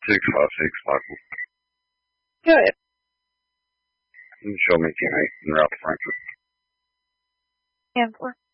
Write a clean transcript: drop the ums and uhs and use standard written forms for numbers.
656, Michael. Go ahead. Can you show me 10-8 and route to Frankfurt? And 4.